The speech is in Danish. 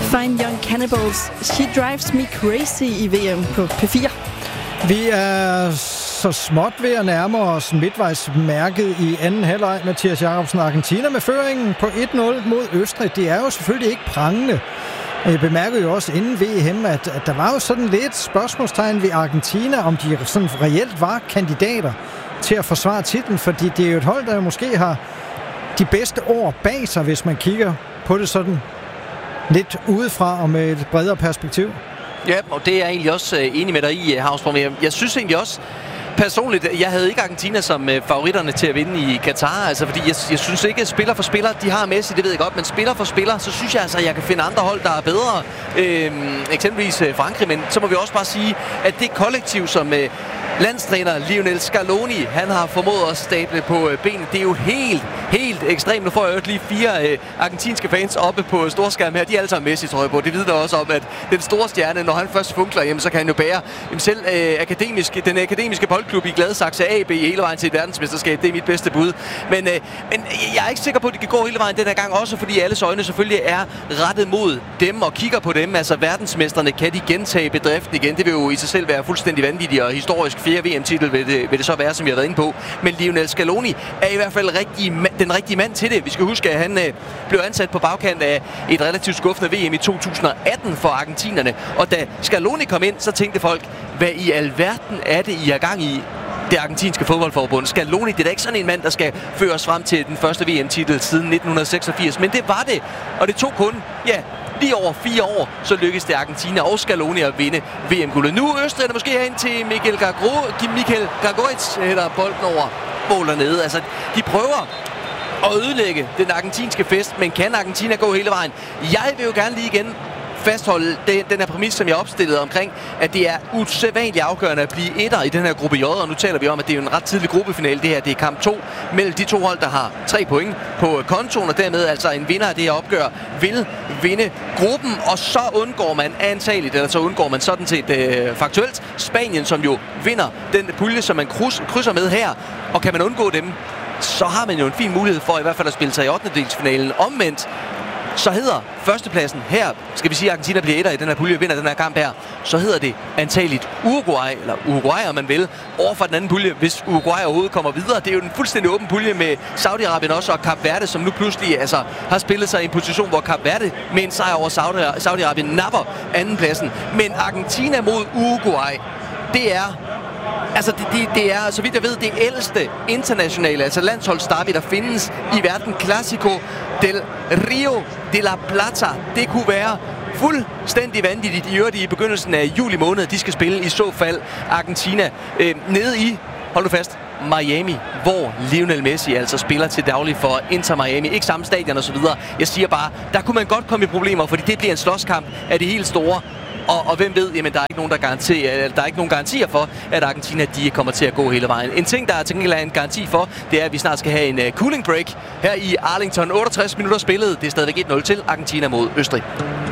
Fine Young Cannibals, She Drives Me Crazy i VM på P4. Vi er så småt ved at nærme os midtvejsmærket i anden halvleg. Mathias Jacobsen, Argentina med føringen på 1-0 mod Østrig. Det er jo selvfølgelig ikke prangende. Jeg bemærkede jo også inden VM, at der var jo sådan lidt spørgsmålstegn ved Argentina, om de sådan reelt var kandidater til at forsvare titlen, fordi det er jo et hold, der måske har de bedste år bag sig, hvis man kigger på det sådan lidt udefra og med et bredere perspektiv. Ja, og det er jeg egentlig også enig med dig i, Havsborg. Jeg synes egentlig også personligt, jeg havde ikke Argentina som favoritterne til at vinde i Katar, altså fordi jeg synes ikke, at spiller for spiller, de har Messi, det ved jeg godt, men spiller for spiller, så synes jeg altså, at jeg kan finde andre hold, der er bedre. Eksempelvis Frankrig, men så må vi også bare sige, at det kollektiv, som landstræner Lionel Scaloni, han har formået at stable på benene. Det er jo helt ekstremt. Nu får jeg jo lige 4 argentinske fans oppe på storskærm her. De er alle sammen Messi, tror jeg på. Det vidner også om, at den store stjerne, når han først funkler, jamen, så kan han jo bære selv den akademiske boldklub i Gladsaxe AB hele vejen til et verdensmesterskab. Det er mit bedste bud. Men jeg er ikke sikker på, at det kan gå hele vejen den her gang, også fordi alles øjne selvfølgelig er rettet mod dem og kigger på dem. Altså verdensmesterne, kan de gentage bedriften igen? Det vil jo i sig selv være fuldstændig vanvittigt og historisk 4. VM-titel vil det så være, som vi har været inde på. Men Lionel Scaloni er i hvert fald den rigtige mand til det. Vi skal huske, at han blev ansat på bagkant af et relativt skuffende VM i 2018 for argentinerne. Og da Scaloni kom ind, så tænkte folk, hvad i alverden er det, I er gang i? Det argentinske fodboldforbund. Scaloni, det er da ikke sådan en mand, der skal føre os frem til den første VM-titel siden 1986. Men det var det. Og det tog kun, lige over 4 år, så lykkedes det Argentina og Scaloni at vinde VM-guldet. Nu Østrig er der måske hen til Mikkel Gregoric, hætter bolden over mål nede. Altså, de prøver at ødelægge den argentinske fest, men kan Argentina gå hele vejen? Jeg vil jo gerne lige igen fastholde den her præmis, som jeg opstillede omkring, at det er usædvanligt afgørende at blive etter i den her gruppe J, og nu taler vi om, at det er en ret tidlig gruppefinale. Det her, det er kamp 2 mellem de 2 hold, der har 3 point på kontoen, og dermed altså en vinder af det her opgør vil vinde gruppen, og så undgår man antageligt, eller så undgår man sådan set faktuelt Spanien, som jo vinder den pulje, som man krydser med her, og kan man undgå dem, så har man jo en fin mulighed for i hvert fald at spille sig i 8. Omvendt, så hedder førstepladsen her, skal vi sige, at Argentina bliver etter i den her pulje, vinder den her kamp her, så hedder det antageligt Uruguay, eller Uruguay, om man vil, overfor den anden pulje, hvis Uruguay overhovedet kommer videre. Det er jo en fuldstændig åben pulje med Saudi-Arabien også, og Kap Verde, som nu pludselig har spillet sig i en position, hvor Kap Verde med en sejr over Saudi-Arabien napper andenpladsen. Men Argentina mod Uruguay, det er... Altså, det er, så vidt jeg ved, det ældste internationale, altså landsholdsderby, der findes i verden. Clásico del Rio de la Plata. Det kunne være fuldstændig vanvittigt i begyndelsen af juli måned. De skal spille i så fald Argentina nede i, hold nu fast, Miami, hvor Lionel Messi altså spiller til daglig for Inter Miami. Ikke samme stadion og så videre. Jeg siger bare, der kunne man godt komme i problemer, fordi det bliver en slåskamp af det helt store. Og hvem ved, jamen der er ikke nogen garantier for, at Argentina de kommer til at gå hele vejen. En ting, der er til gengæld en garanti for, det er, at vi snart skal have en cooling break her i Arlington. 68 minutter spillet. Det er stadigvæk 1-0 til Argentina mod Østrig.